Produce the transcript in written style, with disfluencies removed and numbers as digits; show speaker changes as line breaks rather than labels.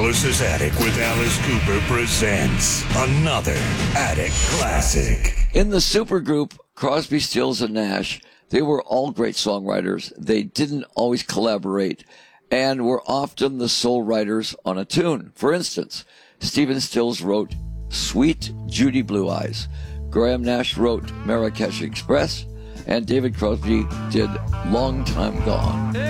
Alice's Attic with Alice Cooper presents another Attic Classic.
In the supergroup Crosby, Stills, and Nash, they were all great songwriters. They didn't always collaborate and were often the sole writers on a tune. For instance, Stephen Stills wrote Sweet Judy Blue Eyes. Graham Nash wrote Marrakesh Express, and David Crosby did Long Time Gone.